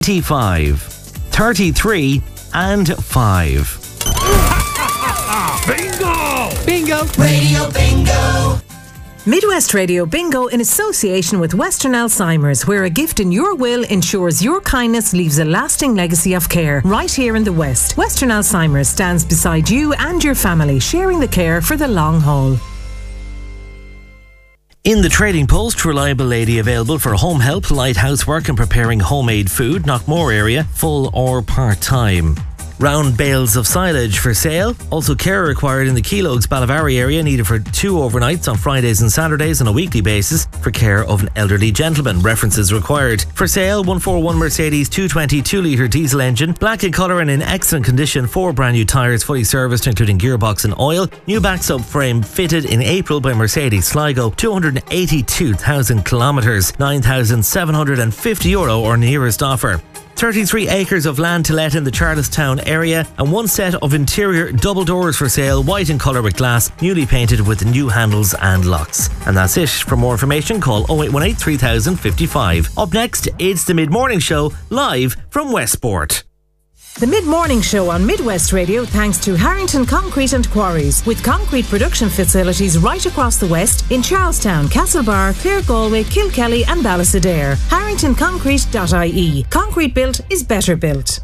25, 33 and 5. Bingo! Bingo! Radio Bingo! Midwest Radio Bingo in association with Western Alzheimer's, where a gift in your will ensures your kindness leaves a lasting legacy of care right here in the West. Western Alzheimer's stands beside you and your family, sharing the care for the long haul. In the Trading Post, reliable lady available for home help, light housework and preparing homemade food, Knockmore area, full or part-time. Round bales of silage for sale. Also care required in the Keelogues Ballavary area, needed for 2 overnights on Fridays and Saturdays on a weekly basis for care of an elderly gentleman. References required. For sale, 141 Mercedes 220 2-litre diesel engine, black in colour and in excellent condition, 4 brand new tyres fully serviced including gearbox and oil. New back subframe fitted in April by Mercedes Sligo. 282,000 kilometres, €9,750 or nearest offer. 33 acres of land to let in the Charlestown area and 1 set of interior double doors for sale, white in colour with glass, newly painted with new handles and locks. And that's it. For more information, call 0818 3055. Up next, it's the Mid-Morning Show, live from Westport. The Mid-Morning Show on Midwest Radio thanks to Harrington Concrete and Quarries, with concrete production facilities right across the West in Charlestown, Castlebar, Clare Galway, Kilkelly and Ballisadair. HarringtonConcrete.ie. Concrete built is better built.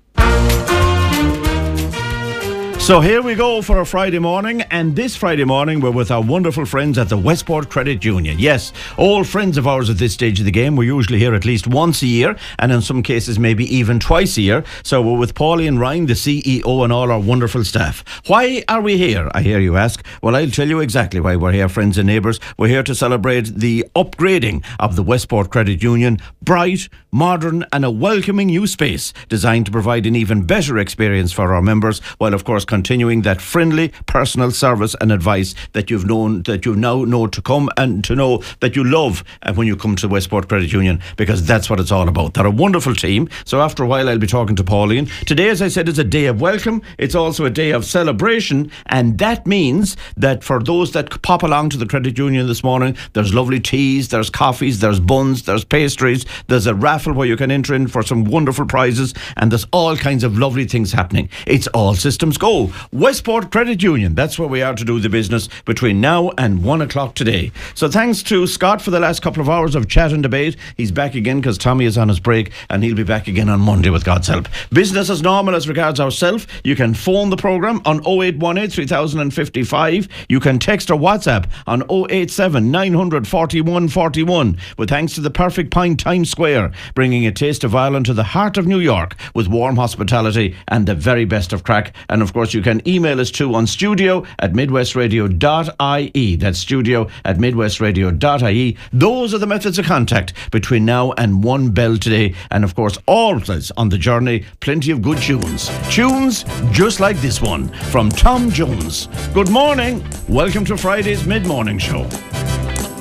So here we go for a Friday morning, and this Friday morning we're with our wonderful friends at the Westport Credit Union. Yes, all friends of ours at this stage of the game. We're usually here at least once a year, and in some cases maybe even twice a year. So we're with Pauline Ryan, the CEO, and all our wonderful staff. Why are we here, I hear you ask? Well, I'll tell you exactly why we're here, friends and neighbours. We're here to celebrate the upgrading of the Westport Credit Union. Bright, modern and a welcoming new space designed to provide an even better experience for our members, while of course continuing that friendly personal service and advice that you've now know to come and to know that you love when you come to Westport Credit Union, because that's what it's all about. They're a wonderful team. So after a while I'll be talking to Pauline. Today, as I said, is a day of welcome. It's also a day of celebration, and that means that for those that pop along to the credit union this morning, there's lovely teas, there's coffees, there's buns, there's pastries, there's a raffle where you can enter in for some wonderful prizes, and there's all kinds of lovely things happening. It's all systems go. Westport Credit Union, that's where we are to do the business between now and 1 o'clock today. So thanks to Scott for the last couple of hours of chat and debate. He's back again because Tommy is on his break, and he'll be back again on Monday with God's help. Business as normal as regards ourselves. You can phone the programme on 0818 3055. You can text or WhatsApp on 087 941 41. With thanks to the Perfect Pint Times Square, bringing a taste of Ireland to the heart of New York with warm hospitality and the very best of crack. And of course you can email us too on studio@midwestradio.ie. That's studio@midwestradio.ie. Those are the methods of contact between now and 1 bell today. And of course always on the journey, plenty of good tunes. Tunes just like this one from Tom Jones. Good morning. Welcome to Friday's Mid-Morning Show.